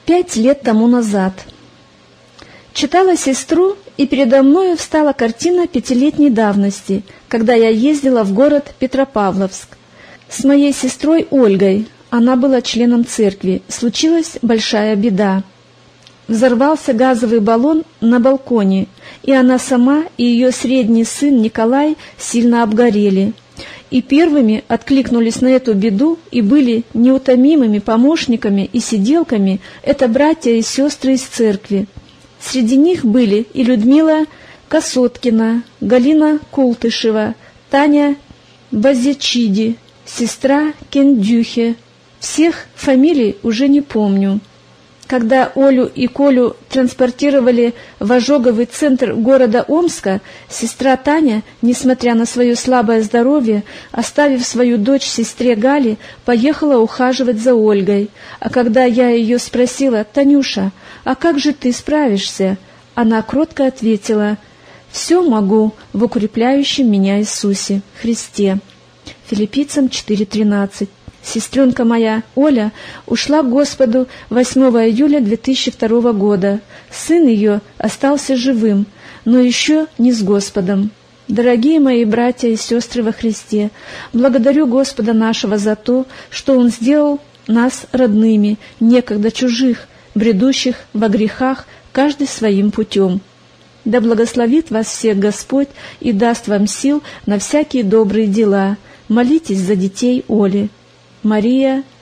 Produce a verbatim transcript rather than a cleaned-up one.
Пять лет тому назад. Читала сестру, и передо мною встала картина пятилетней давности, когда я ездила в город Петропавловск с моей сестрой Ольгой. Она была членом церкви. Случилась большая беда. Взорвался газовый баллон на балконе, и она сама и ее средний сын Николай сильно обгорели. И первыми откликнулись на эту беду и были неутомимыми помощниками и сиделками это братья и сестры из церкви. Среди них были и Людмила Косоткина, Галина Култышева, Таня Базячиди, сестра Кендюхе. Всех фамилий уже не помню. Когда Олю и Колю транспортировали в ожоговый центр города Омска, сестра Таня, несмотря на свое слабое здоровье, оставив свою дочь сестре Гале, поехала ухаживать за Ольгой. А когда я ее спросила: «Танюша, а как же ты справишься?» Она кротко ответила: «Все могу в укрепляющем меня Иисусе Христе». Филиппийцам четыре тринадцать. Сестренка моя, Оля, ушла к Господу восьмого июля две тысячи второго года. Сын ее остался живым, но еще не с Господом. Дорогие мои братья и сестры во Христе, благодарю Господа нашего за то, что Он сделал нас родными, некогда чужих, бредущих во грехах, каждый своим путем. Да благословит вас всех Господь и даст вам сил на всякие добрые дела. Молитесь за детей Оли. Мария